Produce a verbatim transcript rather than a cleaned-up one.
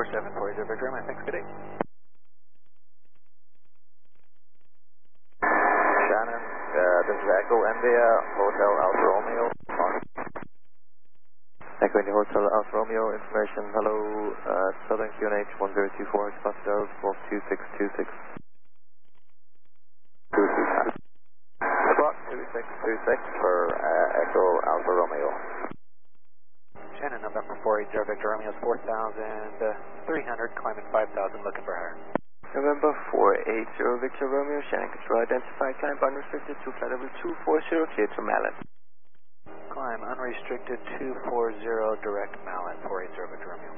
seven four zero Victor Romeo, thanks, good day. Shannon, uh, this is Echo India, Hotel Alfa Romeo. Echo India Hotel Alfa Romeo, information, hello, uh, Southern Q N H one zero two four, Pascal, squawk two six two six. two two six. Squawk two six two six for uh, Echo Alfa Romeo. Shannon, November four eight zero Victor Romeo, four thousand three hundred, climbing five thousand, looking for higher. November four eight zero Victor Romeo, Shannon Control identified, climb unrestricted to flight level two four zero, clear to Mallet. Climb unrestricted two four zero, direct Mallet, four eight zero Victor Romeo.